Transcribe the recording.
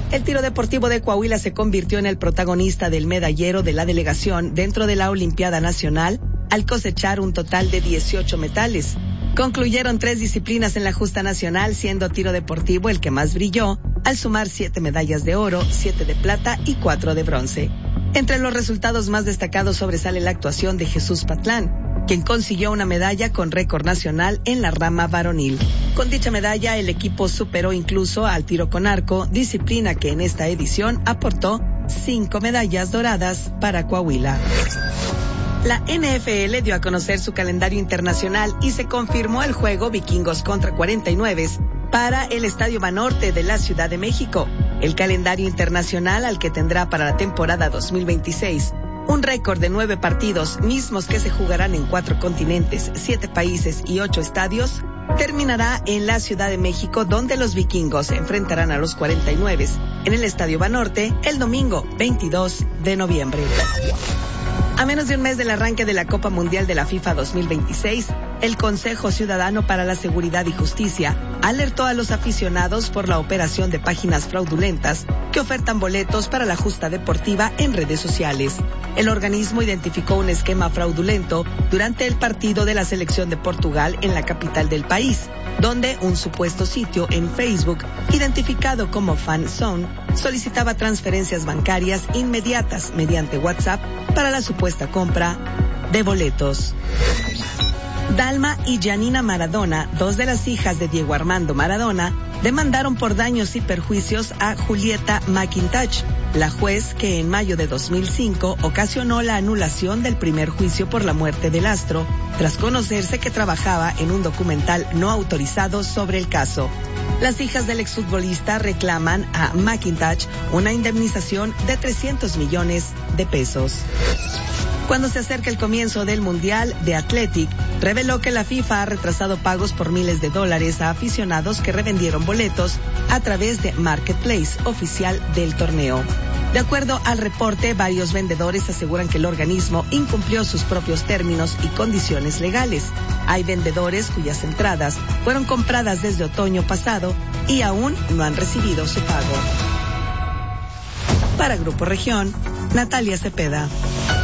El tiro deportivo de Coahuila se convirtió en el protagonista del medallero de la delegación dentro de la Olimpiada Nacional al cosechar un total de 18 metales. Concluyeron 3 disciplinas en la justa nacional, siendo tiro deportivo el que más brilló, al sumar 7 medallas de oro, 7 de plata y 4 de bronce. Entre los resultados más destacados sobresale la actuación de Jesús Patlán, quien consiguió una medalla con récord nacional en la rama varonil. Con dicha medalla, el equipo superó incluso al tiro con arco, disciplina que en esta edición aportó 5 medallas doradas para Coahuila. La NFL dio a conocer su calendario internacional y se confirmó el juego Vikingos contra 49 para el Estadio Banorte de la Ciudad de México. El calendario internacional al que tendrá para la temporada 2026 un récord de 9 partidos, mismos que se jugarán en 4 continentes, 7 países y 8 estadios, terminará en la Ciudad de México, donde los vikingos se enfrentarán a los 49 en el Estadio Banorte el domingo 22 de noviembre. A menos de un mes del arranque de la Copa Mundial de la FIFA 2026, el Consejo Ciudadano para la Seguridad y Justicia alertó a los aficionados por la operación de páginas fraudulentas que ofertan boletos para la justa deportiva en redes sociales. El organismo identificó un esquema fraudulento durante el partido de la selección de Portugal en la capital del país, donde un supuesto sitio en Facebook, identificado como FanZone, solicitaba transferencias bancarias inmediatas mediante WhatsApp para la supuesta compra de boletos. Dalma y Janina Maradona, 2 de las hijas de Diego Armando Maradona, demandaron por daños y perjuicios a Julieta McIntosh, la juez que en mayo de 2005 ocasionó la anulación del primer juicio por la muerte del astro, tras conocerse que trabajaba en un documental no autorizado sobre el caso. Las hijas del exfutbolista reclaman a McIntosh una indemnización de 300 millones de pesos. Cuando se acerca el comienzo del Mundial de Athletic, reveló que la FIFA ha retrasado pagos por miles de dólares a aficionados que revendieron boletos a través de Marketplace, oficial del torneo. De acuerdo al reporte, varios vendedores aseguran que el organismo incumplió sus propios términos y condiciones legales. Hay vendedores cuyas entradas fueron compradas desde otoño pasado y aún no han recibido su pago. Para Grupo Región, Natalia Cepeda.